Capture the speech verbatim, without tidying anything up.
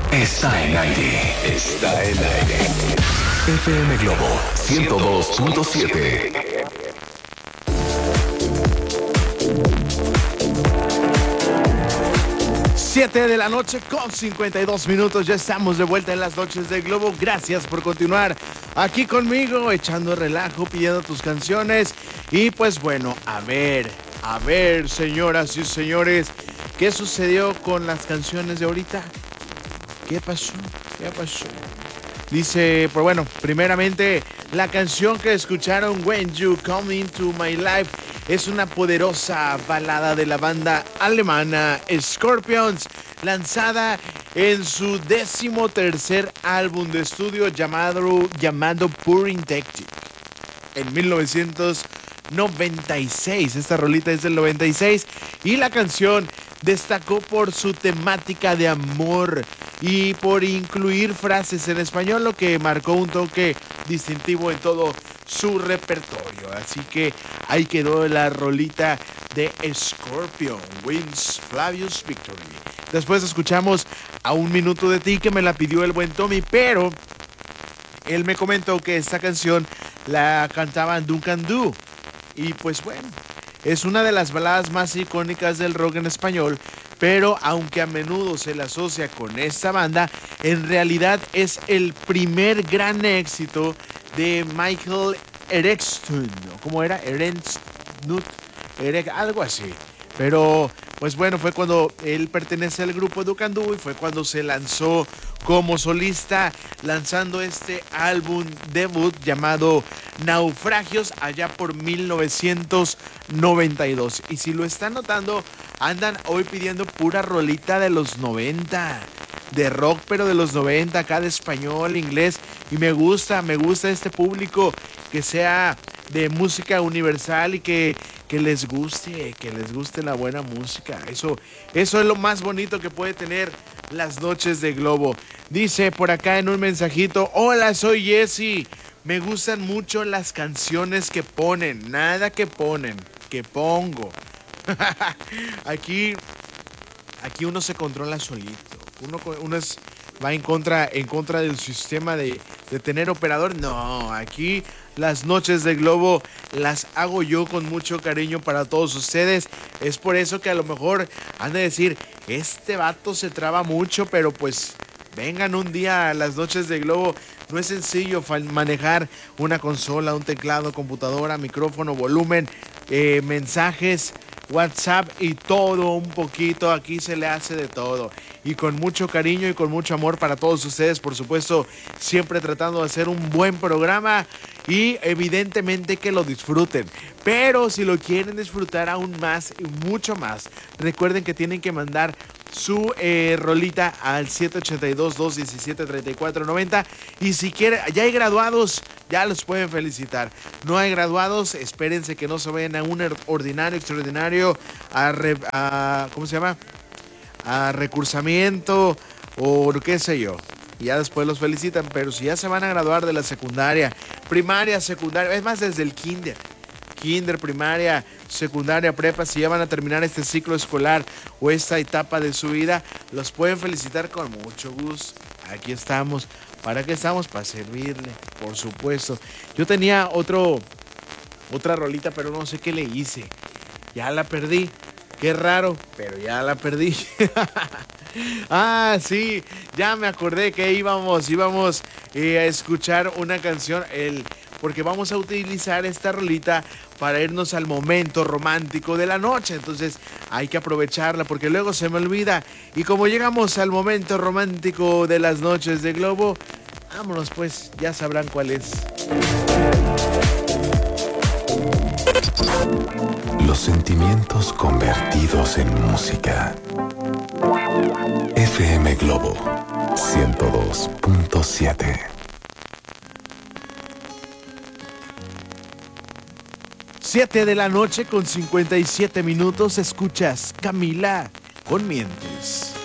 está en aire. Está en aire. F M Globo ciento dos punto siete. siete de la noche con cincuenta y dos minutos. Ya estamos de vuelta en las noches de Globo. Gracias por continuar aquí conmigo, echando relajo, pidiendo tus canciones. Y pues bueno, a ver, a ver, señoras y señores, ¿qué sucedió con las canciones de ahorita? ¿Qué pasó? ¿Qué pasó? Dice, pues bueno, primeramente, la canción que escucharon, When You Come Into My Life, es una poderosa balada de la banda alemana Scorpions, lanzada en su décimo tercer álbum de estudio llamado, llamado Pure Intectic en mil novecientos noventa y seis. Esta rolita es del noventa y seis y la canción destacó por su temática de amor y por incluir frases en español, lo que marcó un toque distintivo en todo su repertorio. Así que ahí quedó la rolita de Scorpion, Wins Flavius Victory. Después escuchamos A Un Minuto de Ti, que me la pidió el buen Tommy, pero él me comentó que esta canción la cantaban Duncan Du. Y pues bueno, es una de las baladas más icónicas del rock en español, pero aunque a menudo se la asocia con esta banda, en realidad es el primer gran éxito de Michael Erikson, ¿cómo era? Erensnut, Erek, algo así. Pero pues bueno, fue cuando él pertenece al grupo Duncan Du y fue cuando se lanzó como solista, lanzando este álbum debut llamado Naufragios allá por mil novecientos noventa y dos. Y si lo están notando, andan hoy pidiendo pura rolita de los noventa, de rock pero de los noventa, acá de español, inglés, y me gusta, me gusta este público que sea de música universal y que, que les guste, que les guste la buena música. Eso, eso es lo más bonito que puede tener las noches de Globo. Dice por acá en un mensajito: hola, soy Jesse. Me gustan mucho las canciones que ponen, nada que ponen, que pongo. aquí, aquí uno se controla solito. Uno, uno es, va en contra, en contra del sistema de, de tener operador. No, aquí las noches de Globo las hago yo con mucho cariño para todos ustedes. Es por eso que a lo mejor han de decir, este vato se traba mucho, pero pues vengan un día a las noches de Globo. No es sencillo manejar una consola, un teclado, computadora, micrófono, volumen, eh, mensajes, WhatsApp y todo un poquito. Aquí se le hace de todo. Y con mucho cariño y con mucho amor para todos ustedes, por supuesto, siempre tratando de hacer un buen programa y evidentemente que lo disfruten. Pero si lo quieren disfrutar aún más y mucho más, recuerden que tienen que mandar su eh, rolita al siete ocho dos, dos uno siete, tres cuatro nueve cero. Y si quieren, ya hay graduados, ya los pueden felicitar. No hay graduados, espérense que no se vayan a un ordinario, extraordinario, a, re, a ¿cómo se llama? A recursamiento o qué sé yo. Y ya después los felicitan. Pero si ya se van a graduar de la secundaria, primaria, secundaria, es más, desde el kinder. Kinder, primaria, secundaria, prepa, si ya van a terminar este ciclo escolar o esta etapa de su vida, los pueden felicitar con mucho gusto. Aquí estamos. ¿Para qué estamos? Para servirle, por supuesto. Yo tenía otro, otra rolita, pero no sé qué le hice. Ya la perdí. Qué raro, pero ya la perdí. Ah, sí, ya me acordé que íbamos, íbamos eh, a escuchar una canción, el, porque vamos a utilizar esta rolita para irnos al momento romántico de la noche. Entonces hay que aprovecharla porque luego se me olvida. Y como llegamos al momento romántico de las noches de Globo, vámonos pues, ya sabrán cuál es. Los sentimientos convertidos en música. F M Globo ciento dos punto siete. siete de la noche con cincuenta y siete minutos. Escuchas Camila con Mientes.